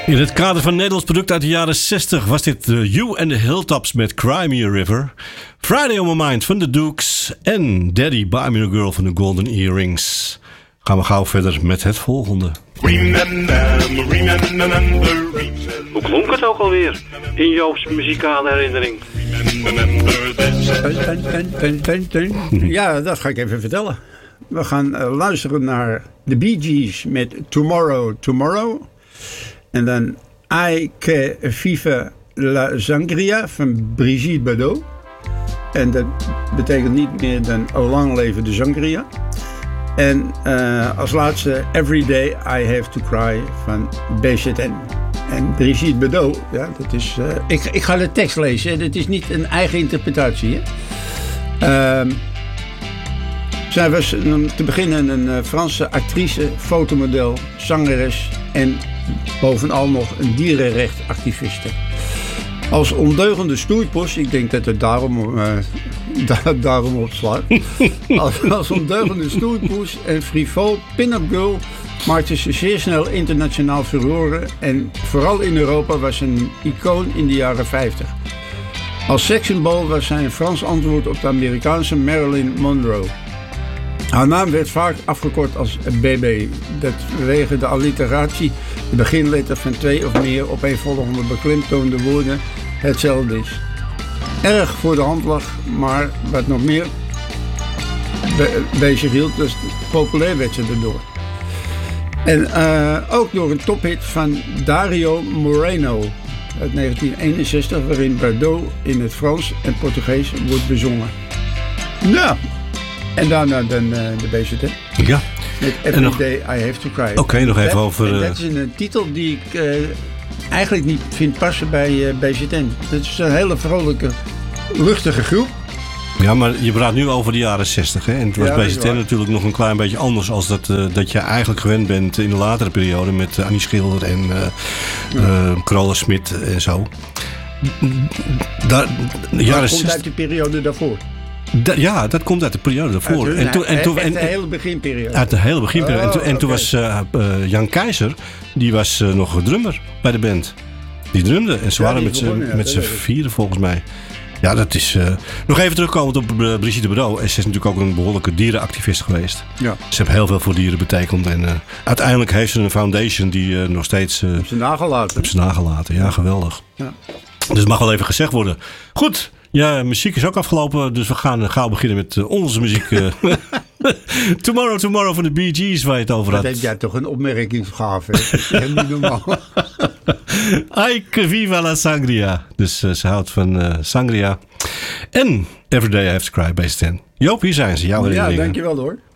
In het kader van Nederlands product uit de jaren 60 was dit You and the Hilltops met Cry Me a River. Friday on My Mind van de Dukes en Daddy Buy Me a Girl van de Golden Earrings. Gaan we gauw verder met het volgende. Hoe klonk het ook alweer in Joop's muzikale herinnering? Ja, dat ga ik even vertellen. We gaan luisteren naar de Bee Gees met Tomorrow, Tomorrow. En dan Ay que vive la sangria van Brigitte Bardot. En dat betekent niet meer dan lang leven de sangria. En als laatste Every Day I Have to Cry van BZN. En Brigitte Bardot, ja, dat is... ik ga de tekst lezen, hè. Dat is niet een eigen interpretatie. Hè. Zij was te beginnen een Franse actrice, fotomodel, zangeres en bovenal nog een dierenrechtenactiviste. Als ondeugende stoeipos, ik denk dat het daarom opslaat. Als ondeugende stoeipos en frivol pin-up girl maakte ze zeer snel internationaal furoren en vooral in Europa was ze een icoon in de jaren 50. Als sekssymbool was zij een Frans antwoord op de Amerikaanse Marilyn Monroe. Haar naam werd vaak afgekort als BB, dat vanwege de alliteratie, de beginletter van 2 of meer opeenvolgende beklemtoonde woorden hetzelfde is. Erg voor de hand lag, maar wat nog meer bezig hield, dus populair werd ze erdoor. En ook door een tophit van Dario Moreno uit 1961, waarin Bardot in het Frans en Portugees wordt bezongen. Nou, en daarna dan de BZN. Ja. Met Every Day I Have to Cry. Oké, nog even over... En dat is een titel die ik eigenlijk niet vind passen bij BZN. Het is een hele vrolijke, luchtige groep. Ja, maar je praat nu over de jaren 60. Hè? En het was bij BZN natuurlijk nog een klein beetje anders als dat je eigenlijk gewend bent in de latere periode met Annie Schilder en Carola Smit en zo. Dat komt uit de periode daarvoor. Ja, dat komt uit de periode daarvoor. Uit de hele beginperiode. Uit de hele beginperiode. En toen was Jan Keizer, die was nog drummer bij de band. Die drumde. En ze waren met z'n vieren volgens mij. Ja, dat is... nog even terugkomend op Brigitte Bardot. Ze is natuurlijk ook een behoorlijke dierenactivist geweest. Ja. Ze heeft heel veel voor dieren betekend. En uiteindelijk heeft ze een foundation die nog steeds... Heb ze nagelaten. Heb ze nagelaten, ja, geweldig. Ja. Dus het mag wel even gezegd worden. Goed, ja, muziek is ook afgelopen. Dus we gaan gauw beginnen met onze muziek. Tomorrow, Tomorrow van de Bee Gees, waar je het over had. Dat heb jij toch een opmerkingsgave. Dat is helemaal niet normaal. Ay que viva la sangria. Dus ze houdt van sangria. En Every Day I Have to Cry, BZN. Joop, hier zijn ze. Jouw herinneringen. Ja, dankjewel hoor.